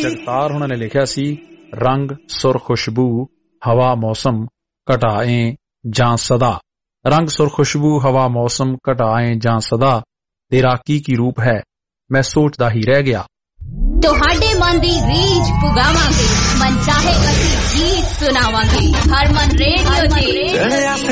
ਜਗਤਾਰ ਹੁਣਾਂ ਨੇ ਲਿਖਿਆ ਸੀ, ਰੰਗ ਸੁਰ ਖੁਸ਼ਬੂ ਹਵਾ ਮੌਸਮ ਘਟਾਏ ਜਾਂ ਸਦਾ। ਰੰਗ ਸੁਰ ਖੁਸ਼ਬੂ ਹਵਾ ਮੌਸਮ ਘਟਾਏ ਜਾਂ ਸਦਾ, ਤੇਰਾ ਕੀ ਰੂਪ ਹੈ, ਮੈਂ ਸੋਚਦਾ ਹੀ ਰਹਿ ਗਿਆ। ਤੁਹਾਡੇ ਮਨ ਦੀ ਰੀਝ ਪੁਗਾਵਾਂਗੇ, ਮਨ ਚਾਹੇ ਅਸੀਂ ਗੀਤ ਸੁਣਾਵਾਂਗੇ। ਹਰਮਨ ਰੇਡੀਓ ਤੇ